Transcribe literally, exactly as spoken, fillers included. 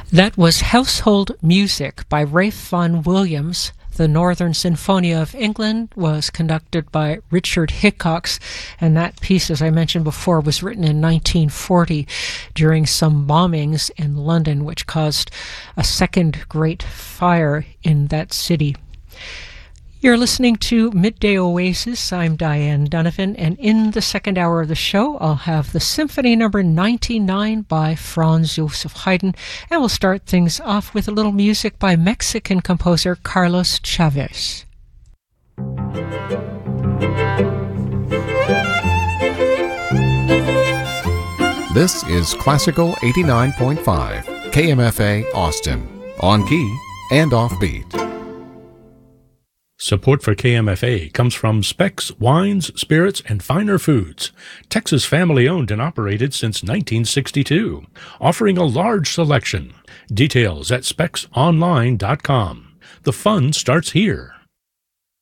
That was Household Music by Ralph Vaughan Williams. The Northern Sinfonia of England was conducted by Richard Hickox, and that piece, as I mentioned before, was written in nineteen forty during some bombings in London, which caused a second great fire in that city. You're listening to Midday Oasis. I'm Diane Donovan, and in the second hour of the show, I'll have the Symphony Number ninety-nine by Franz Joseph Haydn, and we'll start things off with a little music by Mexican composer Carlos Chavez. This is Classical eighty-nine point five, K M F A Austin, on key and offbeat. Support for K M F A comes from Specs Wines, Spirits, and Finer Foods, Texas family-owned and operated since nineteen sixty-two, offering a large selection. Details at specs online dot com. The fun starts here.